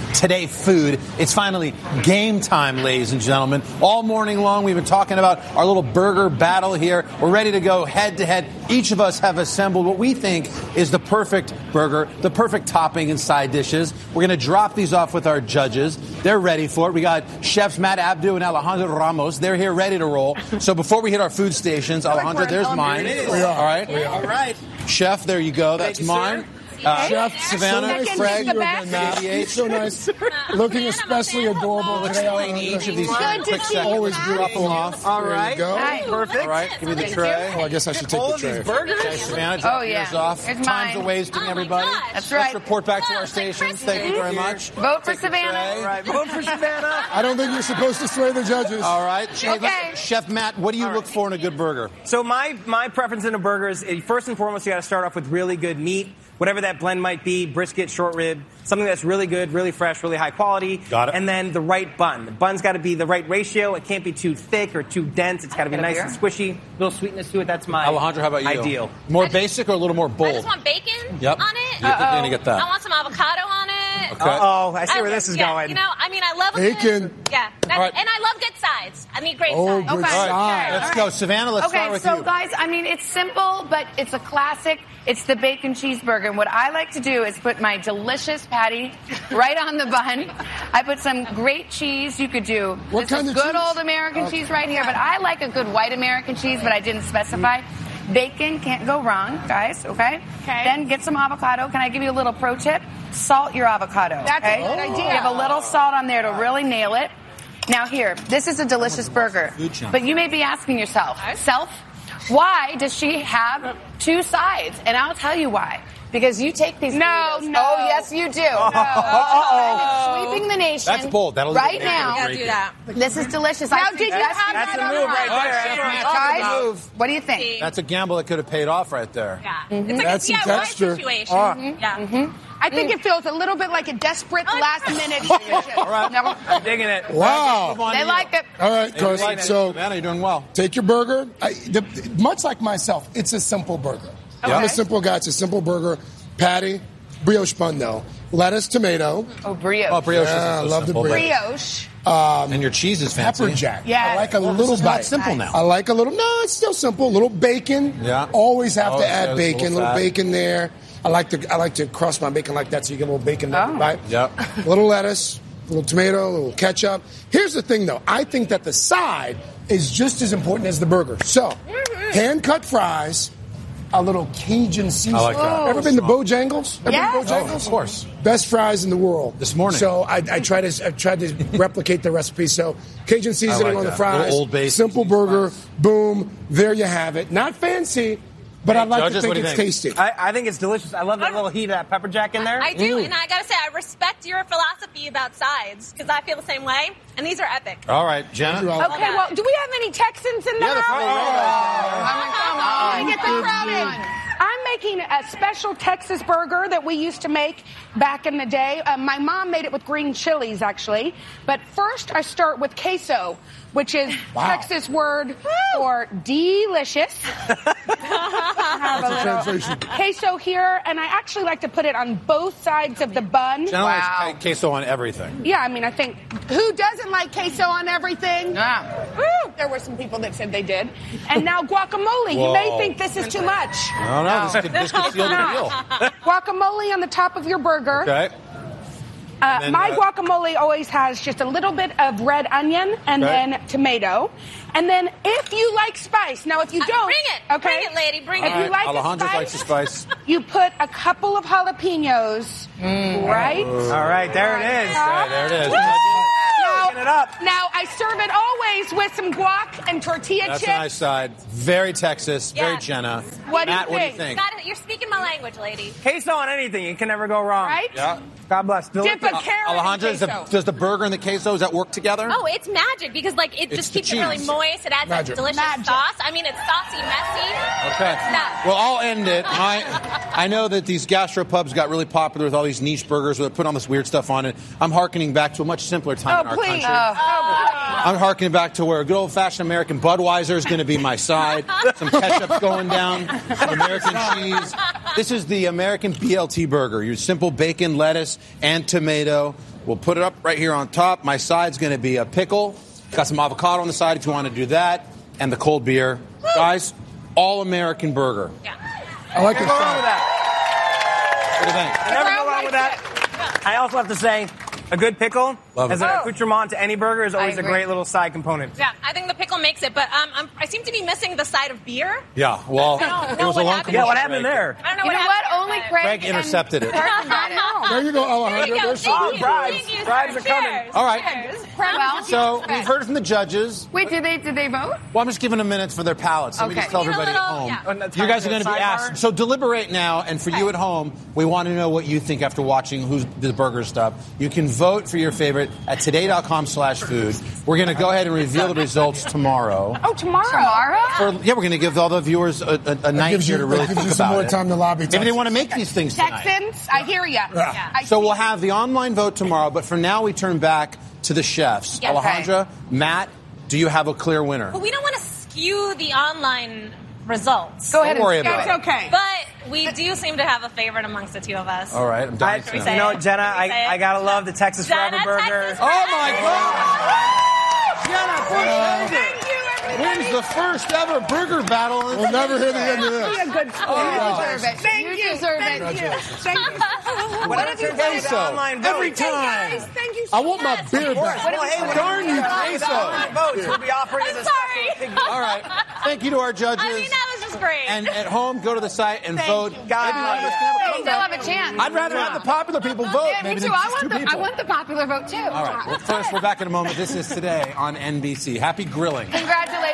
Today food. It's finally game time, ladies and gentlemen. All morning long, we've been talking about our little burger battle here. We're ready to go head to head. Each of us have assembled what we think is the perfect burger, the perfect topping and side dishes. We're going to drop these off with our judges. They're ready for it. We got chefs Matt Abdu and Alejandro Ramos. They're here ready to roll. So before we hit our food stations, Alejandro, there's mine. We are. All right. All right. Chef, there you go. That's mine. Chef Savannah, Fred, He's so nice. Looking especially adorable. Explain each of these quick seconds. Always Drop them off. All right. There you go. Perfect. All right, give me the tray. Oh, I guess I should take the tray. Okay, Savannah, drop yours off. It's Time's mine. wasting, everybody. That's Let's right. report back to our stations. Thank you very much. Vote for Savannah. All right, vote for Savannah. I don't think you're supposed to sway the judges. All right. Okay. Chef Matt, what do you look for in a good burger? So my preference in a burger is, first and foremost, you got to start off with really good meat. Whatever that blend might be, brisket, short rib, something that's really good, really fresh, really high quality. Got it. And then the right bun. The bun's got to be the right ratio. It can't be too thick or too dense. It's got to be nice and squishy. Little sweetness to it. That's my Alejandro, how about you? ideal. More basic or a little more bold? I just want bacon Yep. on it. You're gonna get that. I want some avocado on it. Okay. Uh-oh, I see where this is going. You know, I mean, I love a Bacon. Good, yeah, All right. and I love good sides. I need great Oh, sides. good Okay. side. Let's go. Savannah, let's start Okay, with so you. guys, I mean, it's simple, but it's a classic. It's the bacon cheeseburger. And what I like to do is put my delicious patty right on the bun. I put some great cheese. You could do What this kind is of good cheese? old American cheese right here, but I like a good white American cheese, but I didn't specify. Bacon can't go wrong, guys, okay? Then get some avocado. Can I give you a little pro tip? Salt your avocado. That's okay? a good idea. Give a little salt on there to really nail it. Now here, this is a delicious burger. But you may be asking yourself, why does she have two sides? And I'll tell you why. Because you take these burritos. no. Oh, yes, you do. Sweeping the nation. That's bold. That'll right leave it now. naked and break it. This is delicious. Now, I did think you have That's that the on move right the there. Chef That's Matt, Guys, move. what do you think? That's a gamble that could have paid off right there. Yeah, it's like That's a some DIY texture. situation. Yeah. I think it feels a little bit like a desperate last-minute decision. All right. No, I'm digging it. Wow. Move on they to you. like it. All right, Chris. So Savannah, you're doing well. take your burger. Much like myself, it's a simple burger. I'm a simple guy. It's a simple burger. Patty, brioche bun though. Lettuce, tomato. Oh, brioche. Oh, brioche Yeah, I is so love the simple. brioche. Brioche. And your cheese is fancy. Pepper jack. Yes. I like a little It's not bite. simple now. I like a little. No, it's still simple. A little bacon. Yeah. Always have Oh, to yeah, add it's a bacon. little Little fat. bacon there. I like to crust my bacon like that, so you get a little bacon bite. Yep. A little lettuce, a little tomato, a little ketchup. Here's the thing, though. I think that the side is just as important as the burger. So, hand cut fries. A little Cajun seasoning. I like that. Ever been to Bojangles? Ever Yes. been to Bojangles? Oh, of course. Best fries in the world. This morning. So I tried to replicate the recipe. So Cajun seasoning like on the that. fries. Little Old Bay simple seasoning burger. fries. Boom. There you have it. Not fancy, but I'd like judges, to what think do you it's think? tasty. I think it's delicious. I love that little heat of that pepper jack in there. I do, and I gotta say, I respect your philosophy about sides because I feel the same way, and these are epic. All right, Jenna. Okay, well, do we have any Texans in the Yeah, the house? front row. Let me get the crowd in. I'm making a special Texas burger that we used to make back in the day. My mom made it with green chilies, actually. But first, I start with queso, which is Texas word for delicious. Have a little Translation. queso here, and I actually like to put it on both sides of the bun. Jenna likes queso on everything. Yeah, I mean, I think who doesn't like queso on everything? Yeah. Woo! There were some people that said they did. And now guacamole. You may Whoa. think this is too much. I don't know. This could seal the deal. Guacamole on the top of your burger. Okay. then, My guacamole always has just a little bit of red onion and Okay. then tomato. And then if you like spice, now if you don't, Bring it, okay, bring it, lady, bring if it. you like Alejandro the likes the spice. you put a couple of jalapenos, right? All right, there it is. Okay, there it is. Picking it up. Now I serve it always with some guac and tortilla That's chips. a nice side. Very Texas. Very Yeah. Jenna. What do you Matt, what do you think? think? Got it. You're speaking my language, lady. Queso on anything, you can never go wrong. Right? Yeah. God bless. Dip a Delicious. carrot Alejandro, in queso. does the burger and the queso, does that work together? Oh, it's magic because like it It's just the keeps it really cheese. moist. It adds Magic. that delicious Magic. sauce. I mean, it's saucy, messy. Okay. Stuff. Well, I'll end it. I know that these gastropubs got really popular with all these niche burgers where they put all this weird stuff on it. I'm hearkening back to a much simpler time in Oh, our please. country. I'm harkening back to where a good old-fashioned American Budweiser is going to be my side. Some ketchup's going down, some American cheese. This is the American BLT burger. Your simple bacon, lettuce, and tomato. We'll put it up right here on top. My side's going to be a pickle. Got some avocado on the side if you want to do that. And the cold beer. Guys, all American burger. Yeah. I like Never this go wrong side. with that. What do you think? Never go wrong with that. I also have to say, a good pickle Love it. as an accoutrement to any burger is always a agree. great little side component. Yeah, I think the pickle makes it, but I seem to be missing the side of beer. Yeah, well, I don't it was know a what long happened. Yeah, what commercial happened break. there? I don't know You know what? happened, Only but- Craig Craig intercepted it. There you go, Alejandro. There you go. There's Thank some- you. bribes. Thank you, Bribes sir. are coming. Cheers. All right. Cheers. Well, So we've heard from the judges. wait, did they vote? Well, I'm just giving them minutes for their palates. Let me Okay. just tell Need a everybody at little- home. yeah. And that's You guys are time going to for be a asked. sidebar. So deliberate now, and for you at home, we want to know what you think after watching who's the burger stuff. You can vote for your favorite at today.com/food. We're going to go ahead and reveal the results tomorrow. Oh, tomorrow. Tomorrow? We're going to give all the viewers a night gives here you- to really that gives think you some about more it. time to lobby Maybe they Texans. want to make these things tonight. Texans, I hear you. Yeah. So we'll have the online vote tomorrow, but for now we turn back to the chefs. Yeah. Alejandra, Matt, do you have a clear winner? But we don't want to skew the online results. Go ahead Don't worry and about That's it. okay. But we do seem to have a favorite amongst the two of us. All right, I'm dying Should we to say know. You it? know, Jenna, Can we say it? I gotta love the Texas Jenna, Forever Burger. Texas Oh my God! Thank you, everybody. Wins the first ever burger battle. We'll never hear the end of Be this. a good sport. You deserve it. Thank you. deserve Thank it. you. Thank you. Whatever have you turns out said? the online vote. Every Hey, time. guys, thank you so I want my much. beer back. Well, hey, Darn you, the queso. online votes we'll be offering as a Sorry. special All right. Thank you to our judges. I mean, that was just great. And at home, go to the site and vote. God, Maybe one of us can have a They still have a chance. I'd rather have the popular people vote. Yeah, me maybe too. than just two I people. want the popular vote too. All right. Well, first, we're back in a moment. This is Today on NBC. Happy grilling. Congratulations.